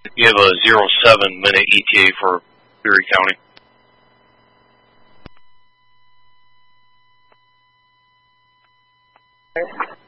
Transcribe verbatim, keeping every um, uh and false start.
You have a zero seven minute E T A for Erie County. Okay.